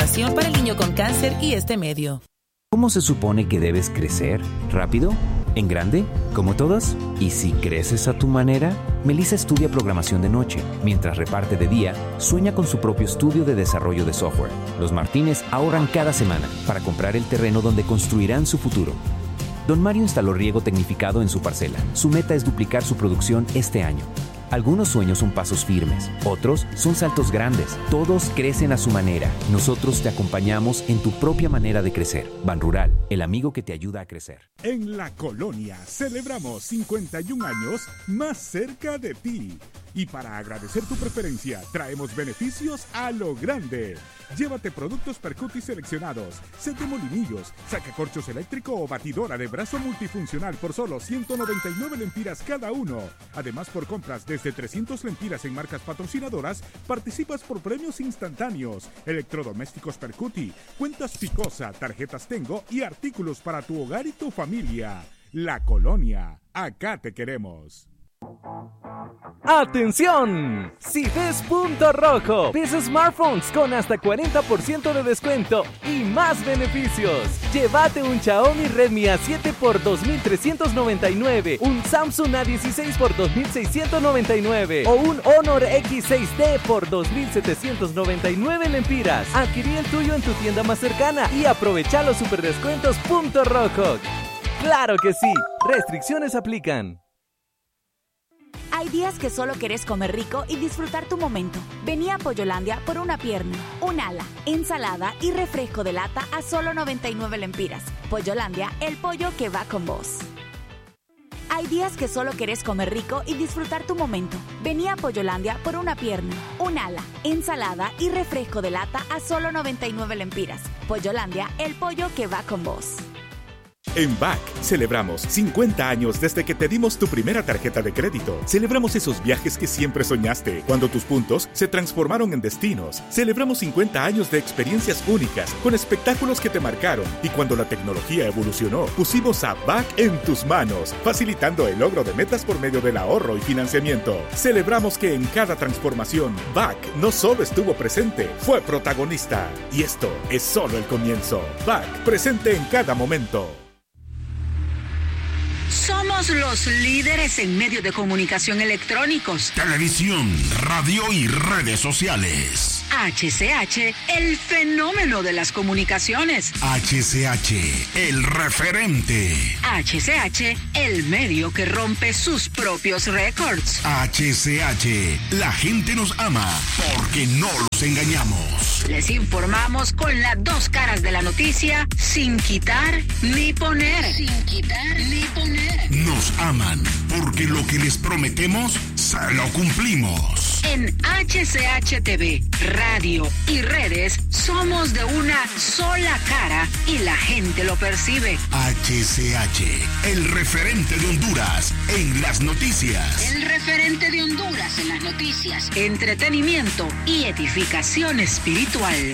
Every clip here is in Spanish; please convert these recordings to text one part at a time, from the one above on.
información para el niño con cáncer y este medio. ¿Cómo se supone que debes crecer? ¿Rápido? ¿En grande? ¿Como todos? ¿Y si creces a tu manera? Melissa estudia programación de noche. Mientras reparte de día, sueña con su propio estudio de desarrollo de software. Los Martínez ahorran cada semana para comprar el terreno donde construirán su futuro. Don Mario instaló riego tecnificado en su parcela. Su meta es duplicar su producción este año. Algunos sueños son pasos firmes, otros son saltos grandes. Todos crecen a su manera. Nosotros te acompañamos en tu propia manera de crecer. Banrural, el amigo que te ayuda a crecer. En La Colonia celebramos 51 años más cerca de ti. Y para agradecer tu preferencia, traemos beneficios a lo grande. Llévate productos Percuti seleccionados, set de molinillos, sacacorchos eléctrico o batidora de brazo multifuncional por solo 199 lempiras cada uno. Además, por compras desde 300 lempiras en marcas patrocinadoras, participas por premios instantáneos, electrodomésticos Percuti, cuentas Picosa, tarjetas Tengo y artículos para tu hogar y tu familia. La Colonia, acá te queremos. ¡Atención! Si ves Punto Rojo, ves smartphones con hasta 40% de descuento y más beneficios. Llévate un Xiaomi Redmi A7 por 2.399, un Samsung A16 por 2.699 o un Honor X6D por 2.799 lempiras. Adquirí el tuyo en tu tienda más cercana y aprovecha los superdescuentos Punto Rojo. ¡Claro que sí! Restricciones aplican. Hay días que solo querés comer rico y disfrutar tu momento. Vení a Pollolandia por una pierna, un ala, ensalada y refresco de lata a solo 99 lempiras. Pollolandia, el pollo que va con vos. Hay días que solo querés comer rico y disfrutar tu momento. Vení a Pollolandia por una pierna, un ala, ensalada y refresco de lata a solo 99 lempiras. Pollolandia, el pollo que va con vos. En BAC celebramos 50 años desde que te dimos tu primera tarjeta de crédito. Celebramos esos viajes que siempre soñaste, cuando tus puntos se transformaron en destinos. Celebramos 50 años de experiencias únicas, con espectáculos que te marcaron. Y cuando la tecnología evolucionó, pusimos a BAC en tus manos, facilitando el logro de metas por medio del ahorro y financiamiento. Celebramos que en cada transformación, BAC no solo estuvo presente, fue protagonista. Y esto es solo el comienzo. BAC, presente en cada momento. Somos los líderes en medios de comunicación electrónicos, televisión, radio y redes sociales. HCH, el fenómeno de las comunicaciones. HCH, el referente. HCH, el medio que rompe sus propios récords. HCH, la gente nos ama porque no los engañamos. Les informamos con las dos caras de la noticia, sin quitar ni poner. Sin quitar ni poner. Nos aman porque lo que les prometemos se lo cumplimos. En HCH TV, radio y redes, somos de una sola cara y la gente lo percibe. HCH, el referente de Honduras en las noticias. El referente de Honduras en las noticias, entretenimiento y edificación espiritual.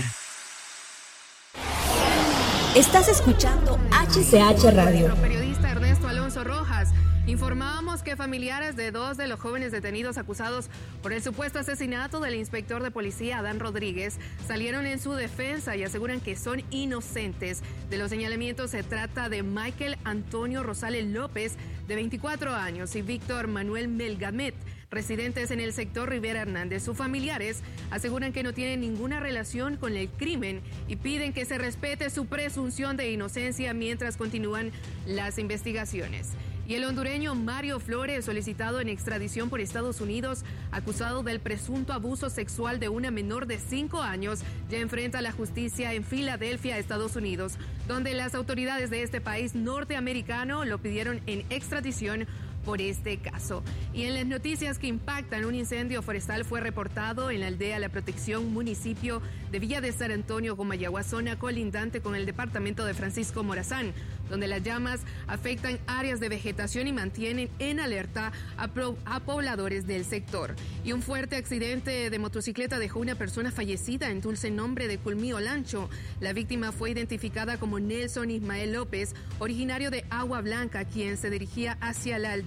Estás escuchando HCH Radio. Nuestro periodista Ernesto Alonso Rojas. Informamos que familiares de dos de los jóvenes detenidos acusados por el supuesto asesinato del inspector de policía Adán Rodríguez salieron en su defensa y aseguran que son inocentes. De los señalamientos se trata de Michael Antonio Rosales López, de 24 años, y Víctor Manuel Melgamet, residentes en el sector Rivera Hernández. Sus familiares aseguran que no tienen ninguna relación con el crimen y piden que se respete su presunción de inocencia mientras continúan las investigaciones. Y el hondureño Mario Flores, solicitado en extradición por Estados Unidos, acusado del presunto abuso sexual de una menor de 5 años, ya enfrenta la justicia en Filadelfia, Estados Unidos, donde las autoridades de este país norteamericano lo pidieron en extradición por este caso. Y en las noticias que impactan, un incendio forestal fue reportado en la aldea La Protección, municipio de Villa de San Antonio, Comayagua, zona colindante con el departamento de Francisco Morazán, donde las llamas afectan áreas de vegetación y mantienen en alerta a pobladores del sector. Y un fuerte accidente de motocicleta dejó una persona fallecida en Dulce Nombre de Culmí Olancho. La víctima fue identificada como Nelson Ismael López, originario de Agua Blanca, quien se dirigía hacia la aldea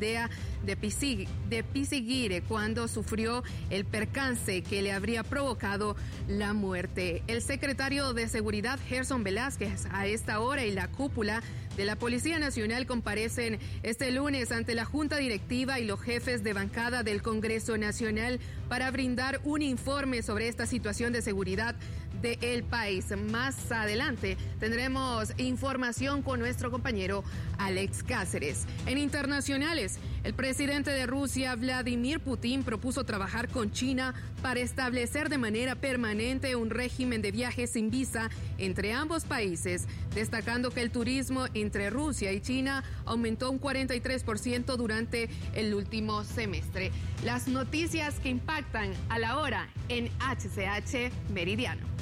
aldea de Pisiguire cuando sufrió el percance que le habría provocado la muerte. El secretario de Seguridad, Gerson Velázquez, a esta hora y la cúpula de la Policía Nacional comparecen este lunes ante la Junta Directiva y los jefes de bancada del Congreso Nacional para brindar un informe sobre esta situación de seguridad del país. Más adelante tendremos información con nuestro compañero Alex Cáceres. En internacionales, el presidente de Rusia, Vladimir Putin, propuso trabajar con China para establecer de manera permanente un régimen de viajes sin visa entre ambos países, destacando que el turismo entre Rusia y China aumentó un 43% durante el último semestre. Las noticias que impactan a la hora en HCH Meridiano.